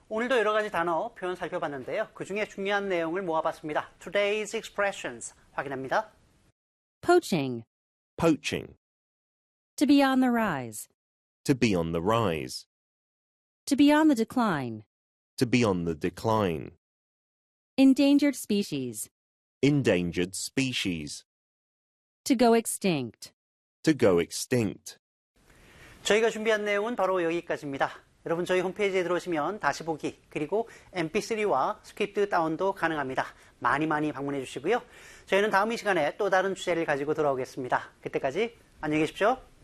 오늘도 여러 가지 단어, 표현 살펴봤는데요. 그중에 중요한 내용을 모아봤습니다. Today's expressions 확인합니다. Poaching. Poaching. To be on the rise. To be on the rise. To be on the decline. To be on the decline. Endangered species. Endangered species. To go extinct. To go extinct. 저희가 준비한 내용은 바로 여기까지입니다. 여러분 저희 홈페이지에 들어오시면 다시 보기 그리고 mp3와 스크립트 다운도 가능합니다. 많이 방문해 주시고요. 저희는 다음 이 시간에 또 다른 주제를 가지고 돌아오겠습니다. 그때까지 안녕히 계십시오.